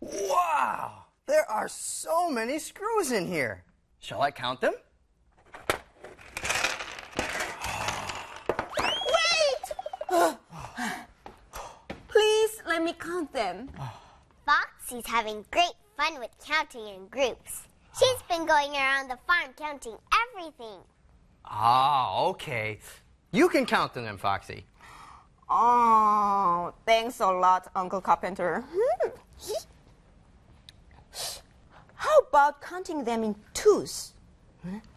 Wow! There are so many screws in here. Shall I count them? Wait! Please let me count them. Foxy's having great fun with counting in groups. She's been going around the farm counting everything. Ah, okay. You can count them then, Foxy. Oh, thanks a lot, Uncle Carpenter. How about counting them in twos?